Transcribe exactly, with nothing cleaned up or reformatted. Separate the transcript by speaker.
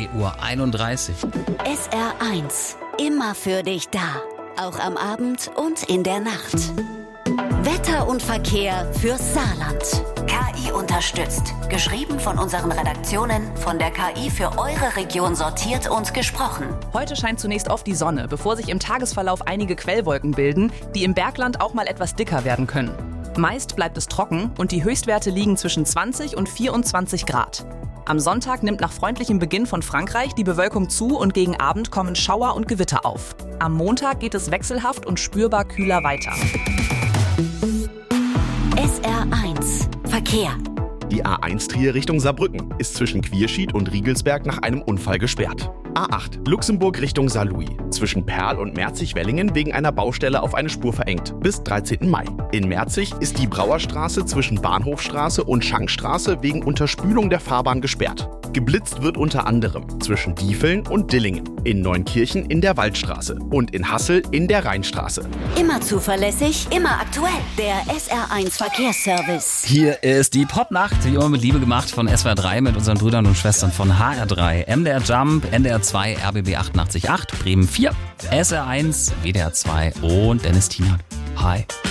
Speaker 1: Uhr einunddreißig.
Speaker 2: S R eins. Immer für dich da. Auch am Abend und in der Nacht. Wetter und Verkehr fürs Saarland. K I unterstützt. Geschrieben von unseren Redaktionen, von der K I für eure Region sortiert und gesprochen.
Speaker 3: Heute scheint zunächst oft die Sonne, bevor sich im Tagesverlauf einige Quellwolken bilden, die im Bergland auch mal etwas dicker werden können. Meist bleibt es trocken und die Höchstwerte liegen zwischen zwanzig und vierundzwanzig Grad. Am Sonntag nimmt nach freundlichem Beginn von Frankreich die Bewölkung zu und gegen Abend kommen Schauer und Gewitter auf. Am Montag geht es wechselhaft und spürbar kühler weiter.
Speaker 2: S R eins. Verkehr.
Speaker 4: Die A eins Trier Richtung Saarbrücken ist zwischen Quierschied und Riegelsberg nach einem Unfall gesperrt. A acht Luxemburg Richtung Saarlouis zwischen Perl und Merzig-Wellingen wegen einer Baustelle auf eine Spur verengt bis dreizehnten Mai. In Merzig ist die Brauerstraße zwischen Bahnhofstraße und Schankstraße wegen Unterspülung der Fahrbahn gesperrt. Geblitzt wird unter anderem zwischen Diefeln und Dillingen, in Neunkirchen in der Waldstraße und in Hassel in der Rheinstraße.
Speaker 2: Immer zuverlässig, immer aktuell. Der S R eins Verkehrsservice.
Speaker 1: Hier ist die Popnacht, wie immer mit Liebe gemacht von S W R drei mit unseren Brüdern und Schwestern von H R drei, M D R Jump, N D R zwei, R B B achtundachtzig Komma acht, Bremen vier, S R eins, W D R zwei und Dennis Tiener. Hi.